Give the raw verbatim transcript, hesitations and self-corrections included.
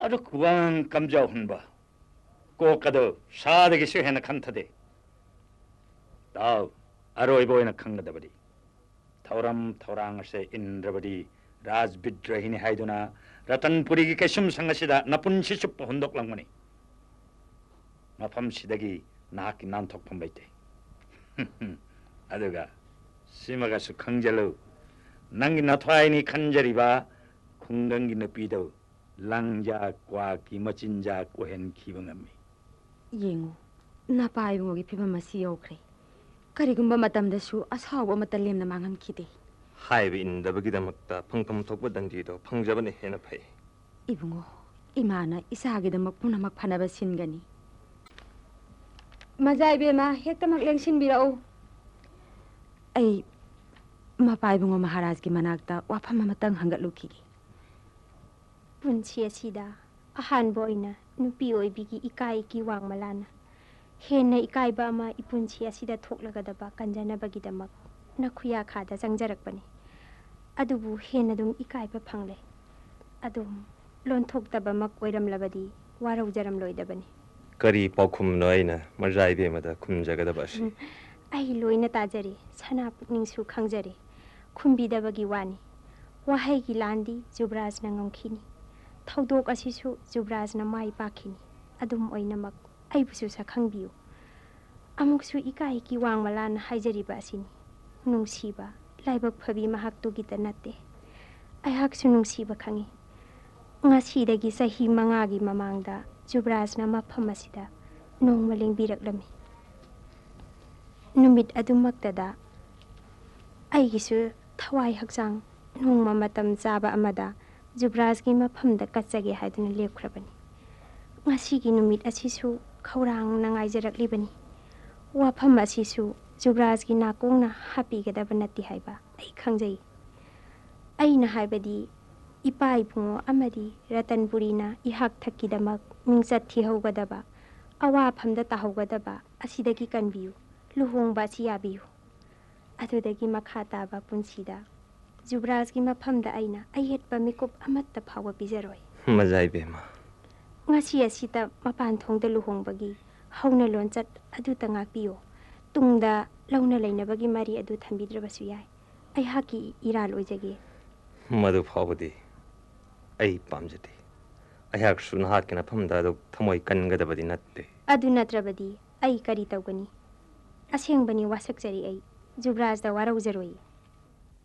아주 구왕 감자 혼바 꼭가도 사대기시 해나 칸타데 다우 아로이보이나 칸가다버리 타오람 타오랑세 인드버리 라즈비드라히니 하이도나 라탄푸리기 개심 상가시다 나쁜 시suppa 혼독랑머니 마팜 시대기 나학기 난톡판 바이테 아드가 시마가수 강절로 낭기 나토아이니 간절이바 공강기 느삐도 랑자 과기 멋진자 꼬hen 기분함이 ꯌꯦꯡꯉꯨ ꯅꯄꯥ ꯏꯕꯨꯡꯉꯣꯒꯤ ꯐꯤꯕꯝ ꯑꯁꯤ ꯌꯧꯈ꯭ꯔꯦ ꯀꯔꯤꯒꯨꯝꯕ ꯃꯇꯝꯗꯁꯨ ꯑꯁꯥꯎꯕ ꯑꯃꯠꯇ ꯂꯦꯝꯅ ꯃꯥꯡꯍꯟꯈꯤꯗꯦ ꯍꯥꯏꯕ ꯏꯟꯗꯕꯒꯤꯗꯃꯛꯇ ꯐꯪꯐꯝ ꯊꯣꯛꯄ ꯗꯟꯗꯤꯗꯣ ꯐꯪꯖꯕꯅ ꯍꯦꯟꯅ ꯐꯩ ꯏꯕꯨꯡꯉꯣ ꯏꯃꯥꯅ ꯏꯆꯥꯒꯤꯗꯃꯛ ꯄꯨꯝꯅꯃꯛ ꯐꯅꯕ ꯁꯤꯟꯒꯅꯤ ꯃꯖꯥ ꯏꯕꯦꯝꯃ ꯍꯦꯛꯇꯃꯛ ꯂꯦꯡꯁꯤꯟꯕꯤꯔꯛꯎ ꯑꯩ ꯃꯄꯥ ꯏꯕꯨꯡꯉꯣ ꯃꯍꯥꯔꯥꯖꯒꯤ ꯃꯅꯥꯛꯇ ꯋꯥꯐꯝ ꯑꯃꯇꯪ ꯍꯪꯒꯠꯂꯨꯈꯤꯒꯦ ꯄꯨꯟꯁꯤ ꯑꯁꯤꯗ ꯑꯍꯥꯟꯕ ꯑꯣꯏꯅ ꯅꯨꯄꯤ ꯑꯣꯏꯕꯤꯒꯤ ꯏꯀꯥꯏꯒꯤ ꯋꯥꯡꯃꯂꯥꯅ ꯍꯦꯟꯅ ꯏꯀꯥꯏꯕ ꯑꯃ ꯏꯄꯨꯟꯁꯤ ꯑꯁꯤꯗ ꯊꯣꯛꯂꯒꯗꯕ ꯀꯟꯖꯅꯕꯒꯤꯗꯃꯛ ꯅꯈꯨꯌꯥꯈꯥꯗ ꯆꯪꯖꯔꯛꯄꯅꯤ ꯑꯗꯨꯕꯨ ꯍꯦꯟꯅ ꯑꯗꯨꯝ ꯏꯀꯥꯏꯕ ꯐꯪꯂꯦ ꯑꯗꯨꯝ ꯂꯣꯟꯊꯣꯛꯇꯕꯃꯛ ꯑꯣꯏꯔꯝꯂꯕꯗꯤ ꯋꯥꯔꯧꯖꯔꯝꯂꯣꯏꯗꯕꯅꯤ ꯀꯔꯤ ꯄꯥꯎꯈꯨꯝꯅꯣ ꯑꯩꯅ ꯃꯔꯖꯥ ꯏꯕꯦꯝꯃꯗ ꯈꯨꯝꯖꯒꯗꯕ ꯑꯁꯤ ꯑꯩ ꯂꯣꯏꯅ ꯇꯥꯖꯔꯦ ꯁꯅꯥ ꯄꯨꯛꯅꯤꯡꯁꯨ ꯈꯪꯖꯔꯦ ꯈꯨꯝꯕꯤꯗꯕꯒꯤ ꯋꯥꯅꯤ ꯋꯥꯍꯩꯒꯤ ꯂꯥꯟꯗꯤ ꯖꯨꯕ꯭ꯔꯥꯖꯅ ꯉꯝꯈꯤꯅꯤ ꯊꯧꯗꯣꯛ ꯑꯁꯤꯁꯨ ꯖꯨꯕ꯭ꯔꯥꯖꯅ ꯃꯥꯏ ꯄꯥꯛꯈꯤꯅꯤ ꯑꯗꯨꯝ ꯑꯣꯏꯅꯃꯛ ꯑꯩꯕꯨꯁꯨ ꯁꯛꯈꯪꯕꯤꯌꯨ ꯑꯃꯨꯛꯁꯨ ꯏꯀꯥꯏꯒꯤ ꯋꯥꯡꯃꯂꯥꯅ ꯍꯥꯏꯖꯔꯤꯕ ꯑꯁꯤꯅꯤ ꯅꯨꯡꯁꯤꯕ ꯂꯥꯏꯕꯛ ꯐꯕꯤ ꯃꯍꯥꯛꯇꯨꯒꯤꯇ ꯅꯠꯇꯦ ꯑꯩꯍꯥꯛꯁꯨ ꯅꯨꯡꯁꯤꯕ ꯈꯪꯉꯤ ꯉꯁꯤꯗꯒꯤ ꯆꯍꯤ ꯃꯉꯥꯒꯤ ꯃꯃꯥꯡꯗ ꯖꯨꯕ꯭ꯔꯥꯖꯅ ꯃꯐꯝ ꯑꯁꯤꯗ ꯅꯣꯡꯃ ꯂꯦꯡꯕꯤꯔꯛꯂꯝꯃꯤ ꯅꯨꯃꯤꯠ ꯑꯗꯨꯃꯛꯇꯗ ꯑꯩꯒꯤꯁꯨ ꯊꯋꯥꯏ ꯍꯛꯆꯥꯡ ꯅꯣꯡꯃ ꯃꯇꯝ ꯆꯥꯕ ꯑꯃꯗ ꯖꯨꯕ꯭ꯔꯥꯖꯒꯤ ꯃꯐꯝꯗ ꯀꯠꯆꯒꯦ ꯍꯥꯏꯗꯨꯅ ꯂꯦꯞꯈ꯭ꯔꯕꯅꯤ ꯉꯁꯤꯒꯤ ꯅꯨꯃꯤꯠ ꯑꯁꯤꯁꯨ ꯈꯧꯔꯥꯡꯅ ꯉꯥꯏꯖꯔꯛꯂꯤꯕꯅꯤ ꯋꯥꯐꯝ ꯑꯁꯤꯁꯨ ꯖꯨꯕ꯭ꯔꯥꯖꯒꯤ ꯅꯥꯀꯣꯡꯅ ꯍꯥꯞꯄꯤꯒꯗꯕ ꯅꯠꯇꯦ ꯍꯥꯏꯕ ꯑꯩ ꯈꯪꯖꯩ ꯑꯩꯅ ꯍꯥꯏꯕꯗꯤ ꯏꯄꯥ ꯏꯕꯨꯡꯉꯣ ꯑꯃꯗꯤ ꯔꯇꯟꯄꯨꯔꯤꯅ ꯏꯍꯥꯛ ꯊꯛꯀꯤꯗꯃꯛ ꯃꯤꯡꯆꯠ ꯊꯤꯍꯧꯒꯗꯕ ꯑꯋꯥꯐꯝꯗ ꯇꯥꯍꯧꯒꯗꯕ ꯑꯁꯤꯗꯒꯤ ꯀꯟꯕꯤꯌꯨ ꯂꯨꯍꯣꯡꯕ ꯑꯁꯤ ꯌꯥꯕꯤꯌꯨ ꯑꯗꯨꯗꯒꯤ ꯃꯈꯥ ꯇꯥꯕ ꯄꯨꯟꯁꯤꯗ ꯖꯨꯕ꯭ꯔꯥꯖꯒꯤ ꯃꯐꯝꯗ ꯑꯩꯅ ꯑꯌꯦꯠꯄ ꯃꯤꯀꯨꯞ ꯑꯃꯠꯇ ꯐꯥꯎꯕ ꯄꯤꯖꯔꯣꯏ ꯃꯖꯥ ꯏꯕꯦꯝꯃ ꯉꯁꯤ ꯑꯁꯤꯗ ꯃꯄꯥꯟ ꯊꯣꯡꯗ ꯂꯨꯍꯣꯡꯕꯒꯤ ꯍꯧꯅ ꯂꯣꯟꯆꯠ ꯑꯗꯨꯇ ꯉꯥꯛꯄꯤꯌꯨ ꯇꯨꯡꯗ ꯂꯧꯅ ꯂꯩꯅꯕꯒꯤ ꯃꯔꯤ ꯑꯗꯨ ꯊꯝꯕꯤꯗ꯭ꯔꯕꯁꯨ ꯌꯥꯏ ꯑꯩꯍꯥꯛꯀꯤ ꯏꯔꯥꯜ ꯑꯣꯏꯖꯒꯦ ꯃꯗꯨ ꯐꯥꯎꯕꯗꯤ ꯑꯩ ꯄꯥꯝꯖꯗꯦ ꯑꯩꯍꯥꯛꯁꯨ ꯅꯍꯥꯛꯀꯤ ꯅꯐꯝꯗ ꯑꯗꯨ ꯊꯃꯣꯏ ꯀꯟꯒꯗꯕꯗꯤ ꯅꯠꯇꯦ ꯑꯗꯨ ꯅꯠꯇ꯭ꯔꯕꯗꯤ ꯑꯩ ꯀꯔꯤ ꯇꯧꯒꯅꯤ ꯑꯁꯦꯡꯕꯅꯤ ꯋꯥꯁꯛꯆꯔꯤ ꯑꯩ ꯖꯨꯕ꯭ꯔꯥꯖꯗ ꯋꯥꯔꯧꯖꯔꯣꯏ